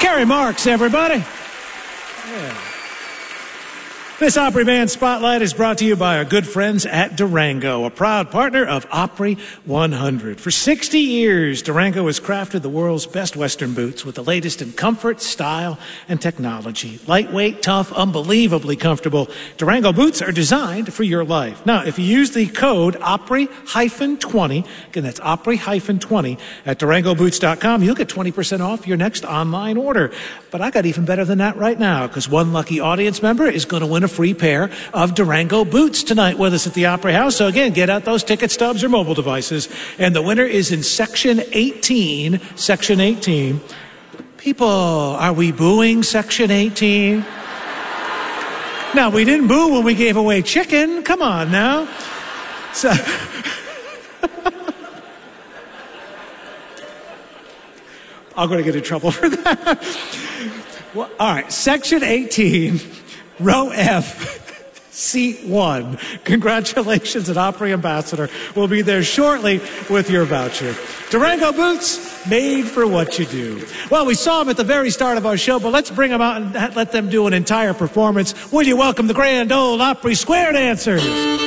Gary Marks, everybody. Yeah. This Opry Band Spotlight is brought to you by our good friends at Durango, a proud partner of Opry 100. For 60 years, Durango has crafted the world's best Western boots with the latest in comfort, style, and technology. Lightweight, tough, unbelievably comfortable. Durango boots are designed for your life. Now, if you use the code Opry-20, again, that's Opry-20 at DurangoBoots.com, you'll get 20% off your next online order. But I got even better than that right now, because one lucky audience member is going to win a free pair of Durango boots tonight with us at the Opry House. So again, get out those ticket stubs or mobile devices. And the winner is in Section 18. Section 18. People, are we booing Section 18? Now, we didn't boo when we gave away chicken. Come on now. So... I'm going to get in trouble for that. Well, all right, Section 18, Row F, Seat 1. Congratulations, an Opry ambassador. We'll be there shortly with your voucher. Durango boots, made for what you do. Well, we saw them at the very start of our show, but let's bring them out and let them do an entire performance. Will you welcome the grand old Opry Square Dancers?